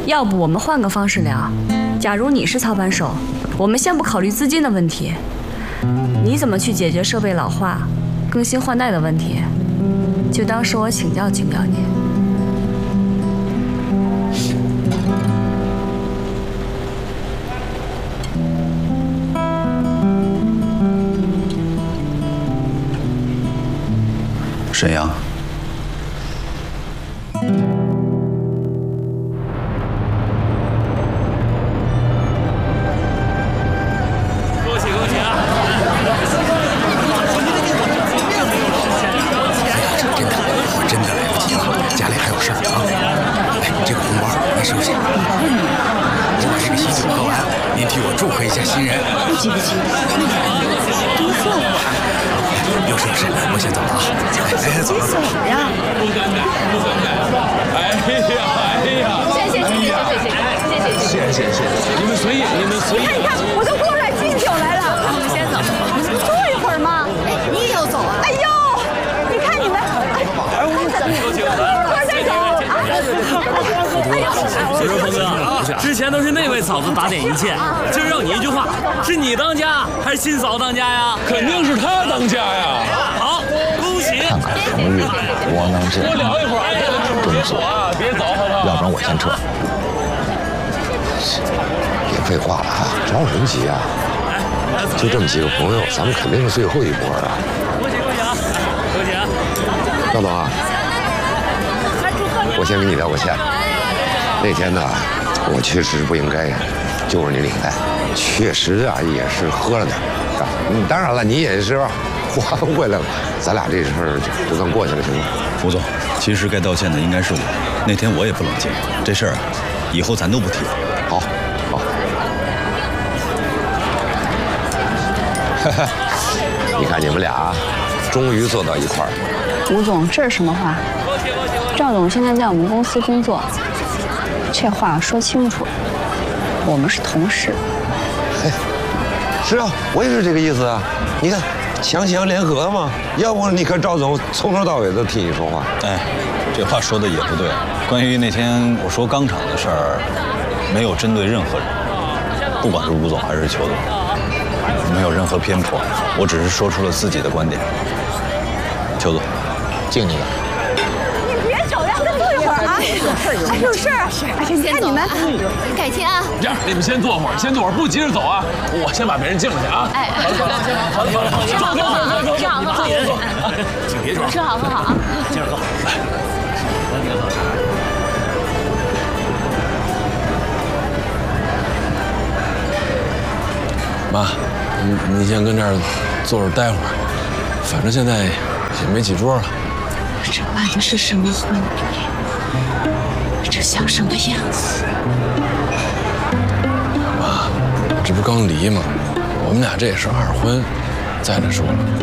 要不我们换个方式聊？假如你是操盘手，我们先不考虑资金的问题，你怎么去解决设备老化、更新换代的问题？就当是我请教请教你。 沈阳。 之前都是那位嫂子打点一切，今儿要你一句话，是你当家还是新嫂当家呀？ 肯定是他当家呀！ 好，恭喜！ 看看程昱窝囊劲， 多聊一会儿， 真走， 别走，好不好？ 要不然我先撤。别废话了啊，着什么急啊？就这么几个朋友，咱们肯定是最后一波啊！ 恭喜恭喜啊！恭喜啊！ 赵总啊，我先跟你道个歉。那天呢，我确实不应该揪着你领带，确实啊也是喝了点啊。当然了，你也是还回来了，咱俩这事儿就算过去了，行吗？ 吴总，其实该道歉的应该是我，那天我也不冷静，这事儿啊，以后咱都不提了。 好，好。你看你们俩终于坐到一块儿了。 吴总，这是什么话？赵总现在在我们公司工作，这话说清楚，我们是同事。 嘿，是啊，我也是这个意思啊。你看，强强联合嘛，要不你看赵总从头到尾都替你说话。 哎，这话说的也不对。关于那天我说钢厂的事儿，没有针对任何人，不管是吴总还是裘总，没有任何偏颇，我只是说出了自己的观点。裘总， 敬你了。 还有事儿，哎，你看你们， 改天啊。 这样，你们先坐会儿，不急着走啊。我先把别人敬了去啊。 哎，吃好喝好啊，吃好喝好。 请别装， 吃好喝好啊。 接着喝。来， 妈，你先跟这儿坐着待会儿，反正现在也没几桌了。 这办的是什么婚礼？这像什么样子？ 妈，这不刚离吗？我们俩这也是二婚。再者说了，